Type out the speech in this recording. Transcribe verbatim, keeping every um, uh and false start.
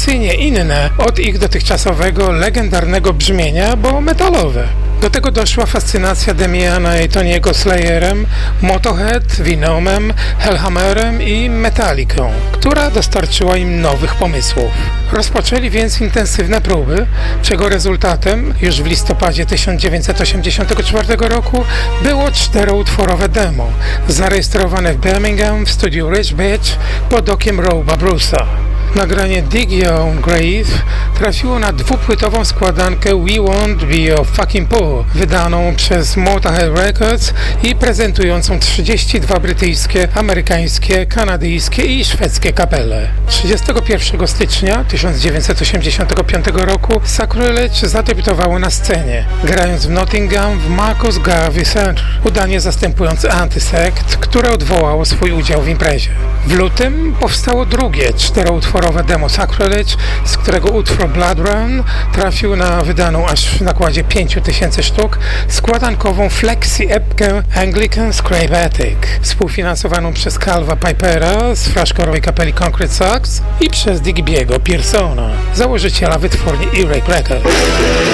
rewelacyjnie inne od ich dotychczasowego legendarnego brzmienia, bo metalowe. Do tego doszła fascynacja Damiana i Tony'ego Slayerem, Motorhead, Venomem, Hellhammerem i Metallicą, która dostarczyła im nowych pomysłów. Rozpoczęli więc intensywne próby, czego rezultatem już w listopadzie tysiąc dziewięćset osiemdziesiątego czwartego roku było czteroutworowe demo, zarejestrowane w Birmingham w studiu Rich Bitch pod okiem Roba Bruce'a. Nagranie Dig Your Own Grave trafiło na dwupłytową składankę We Won't Be Your Fucking Poor, wydaną przez Motorhead Records i prezentującą trzydzieści dwa brytyjskie, amerykańskie, kanadyjskie i szwedzkie kapele. trzydziestego pierwszego stycznia tysiąc dziewięćset osiemdziesiątego piątego roku Sacrilege zadebiutowało na scenie, grając w Nottingham w Marcus Garvey Centre, udanie zastępując Antisect, które odwołało swój udział w imprezie. W lutym powstało drugie czteroutworowe demo Sacrilege, z którego utwór Blood Run trafił na wydaną aż w nakładzie pięć tysięcy sztuk składankową flexi-epkę Anglican Scrape Attic, współfinansowaną przez Calva Pipera z fraszkorowej kapeli Concrete Sucks i przez Digby'ego Pearsona, założyciela wytwórni Earache Records.